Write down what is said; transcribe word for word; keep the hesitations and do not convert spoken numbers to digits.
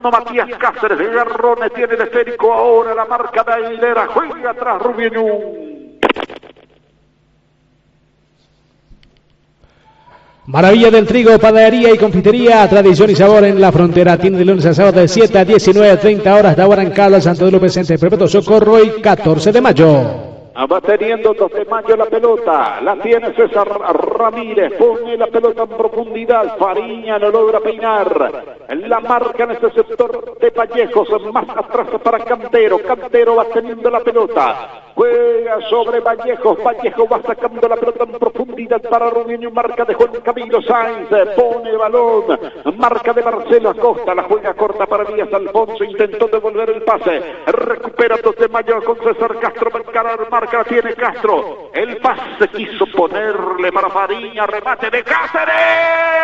Matías Cáceres de Garrones tiene el esférico ahora, la marca de Aguilera, juega atrás Rubiñún. Maravilla del trigo, panadería y confitería, tradición y sabor en la frontera. Tiene de lunes a sábado de siete a diecinueve, treinta horas de ahora en Carlos Santo de López, entre Perpetuo Socorro y catorce de mayo. Va teniendo dos de mayo la pelota, la tiene César Ramírez, pone la pelota en profundidad, Fariña no logra peinar, la marca en ese sector de Vallejos, más atrás para Cantero, Cantero va teniendo la pelota, juega sobre Vallejos, Vallejo va sacando la pelota en profundidad para Rubiño, marca de Juan Camilo Sáenz, pone balón, marca de Marcelo Acosta, la juega corta para Díaz Alfonso, intentó devolver el pase, recupera dos de mayo con César Castro, encarar marca tiene Castro, el pase quiso ponerle para Fariña, remate de Cáceres.